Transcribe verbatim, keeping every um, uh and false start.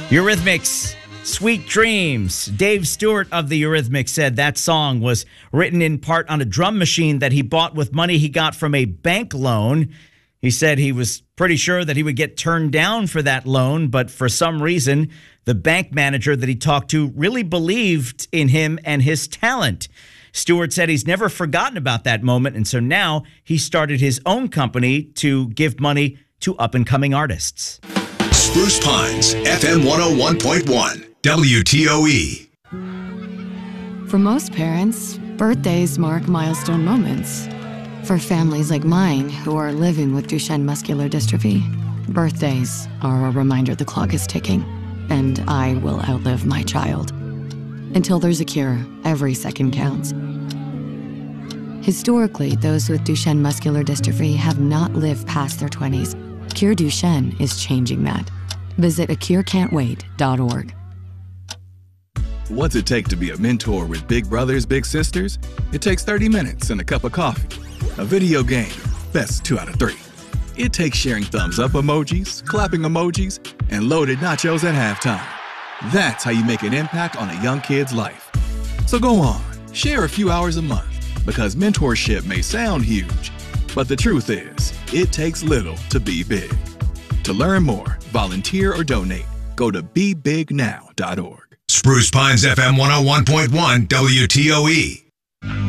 Eurythmics, Sweet Dreams. Dave Stewart of the Eurythmics said that song was written in part on a drum machine that he bought with money he got from a bank loan. He said he was pretty sure that he would get turned down for that loan, but for some reason, the bank manager that he talked to really believed in him and his talent. Stewart said he's never forgotten about that moment, and so now he started his own company to give money to up-and-coming artists. Spruce Pines, F M one oh one point one, W T O E. For most parents, birthdays mark milestone moments. For families like mine who are living with Duchenne muscular dystrophy, birthdays are a reminder the clock is ticking, and I will outlive my child. Until there's a cure, every second counts. Historically, those with Duchenne muscular dystrophy have not lived past their twenties. Cure Duchenne is changing that. Visit a cure can't wait dot org. What's it take to be a mentor with big brothers, big sisters? It takes thirty minutes and a cup of coffee. A video game, best two out of three. It takes sharing thumbs up emojis, clapping emojis, and loaded nachos at halftime. That's how you make an impact on a young kid's life. So go on, share a few hours a month, because mentorship may sound huge, but the truth is, it takes little to be big. To learn more, volunteer, or donate, go to be big now dot org. Spruce Pines, F M one oh one point one, W T O E.